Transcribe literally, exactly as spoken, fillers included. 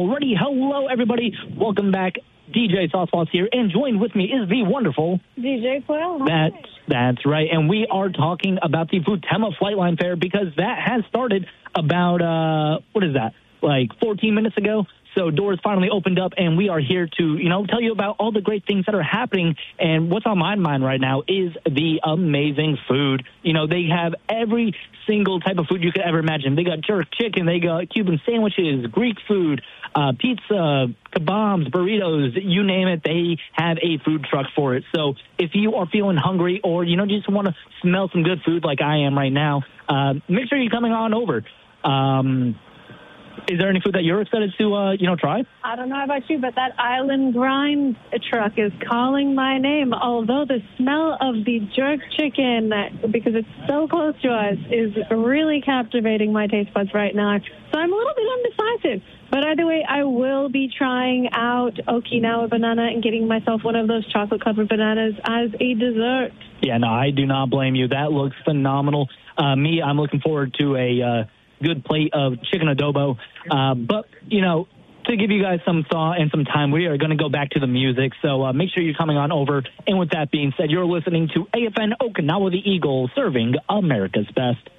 Alrighty, hello everybody. Welcome back. D J Sauce here, and joined with me is the wonderful D J Quill. That's that's right, and we are talking about the Futema Flightline Fair because that has started about uh what is that like fourteen minutes ago. So doors finally opened up, and we are here to, you know, tell you about all the great things that are happening. And what's on my mind right now is the amazing food. You know, they have every single type of food you could ever imagine. They got jerk chicken, they got Cuban sandwiches, Greek food, uh, pizza, kebabs, burritos, you name it. They have a food truck for it. So if you are feeling hungry or, you know, just want to smell some good food like I am right now, uh, make sure you're coming on over. Um, Is there any food that you're excited to, uh, you know, try? I don't know about you, but that Island Grind truck is calling my name, although the smell of the jerk chicken, because it's so close to us, is really captivating my taste buds right now. So I'm a little bit undecisive. But either way, I will be trying out Okinawa banana and getting myself one of those chocolate-covered bananas as a dessert. Yeah, no, I do not blame you. That looks phenomenal. Uh, me, I'm looking forward to a uh, good plate of chicken adobo. Uh, but, you know, to give you guys some thought and some time, we are going to go back to the music. So uh, make sure you're coming on over. And with that being said, you're listening to A F N Okinawa the Eagle, serving America's best.